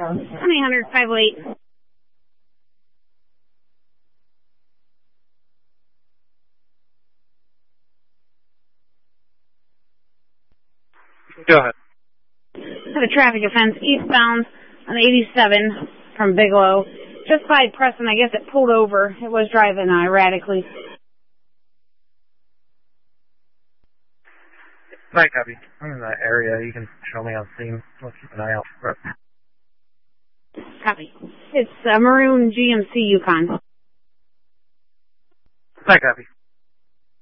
1-800 508. Go ahead. Had a traffic offense eastbound on 87 from Bigelow. Just by Preston, I guess it pulled over. It was driving erratically. Hi, copy. I'm in that area. You can show me on scene. I'll keep an eye out for it. Copy. It's a maroon GMC Yukon. Hi, copy.